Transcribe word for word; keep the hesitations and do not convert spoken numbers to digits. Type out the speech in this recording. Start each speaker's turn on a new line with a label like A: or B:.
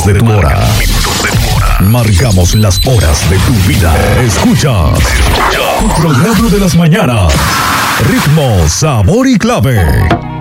A: minutos de tu hora. Marcamos las horas de tu vida. Escuchas tu programa de las mañanas. Ritmo, sabor y clave.